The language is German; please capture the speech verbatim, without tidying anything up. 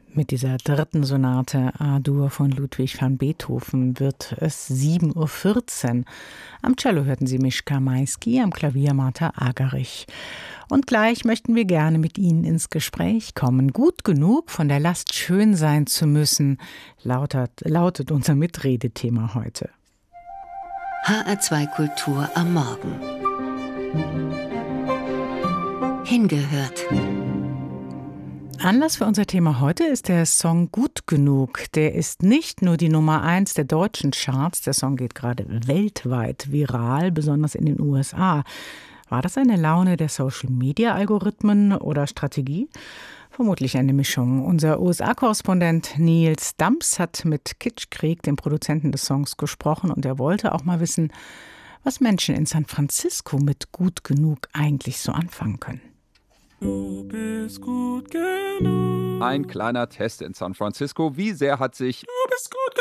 Mit dieser dritten Sonate A-Dur von Ludwig van Beethoven wird es sieben Uhr vierzehn. Am Cello hörten Sie Mischka Maisky, am Klavier Martha Agerich. Und gleich möchten wir gerne mit Ihnen ins Gespräch kommen. Gut genug, von der Last schön sein zu müssen, lautet, lautet unser Mitredethema heute. H R zwei Kultur am Morgen. Hingehört. Anlass für unser Thema heute ist der Song Gut genug. Der ist nicht nur die Nummer eins der deutschen Charts, der Song geht gerade weltweit viral, besonders in den U S A. War das eine Laune der Social-Media-Algorithmen oder Strategie? Vermutlich eine Mischung. Unser U S A-Korrespondent Nils Dams hat mit Kitschkrieg, dem Produzenten des Songs, gesprochen und er wollte auch mal wissen, was Menschen in San Francisco mit Gut genug eigentlich so anfangen können. Du bist gut genug. Ein kleiner Test in San Francisco. Wie sehr hat sich Du bist gut genug.